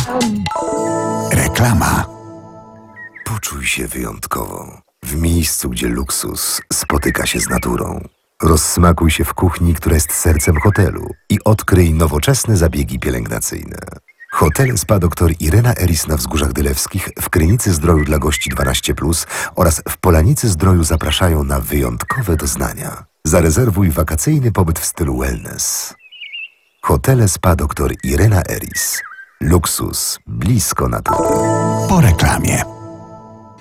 Reklama. Poczuj się wyjątkowo. W miejscu, gdzie luksus spotyka się z naturą. Rozsmakuj się w kuchni, która jest sercem hotelu i odkryj nowoczesne zabiegi pielęgnacyjne. Hotel Spa Dr Irena Eris na Wzgórzach Dylewskich, w Krynicy Zdroju dla gości 12+, oraz w Polanicy Zdroju zapraszają na wyjątkowe doznania. Zarezerwuj wakacyjny pobyt w stylu wellness. Hotele Spa Dr Irena Eris. Luksus blisko natury. Po reklamie.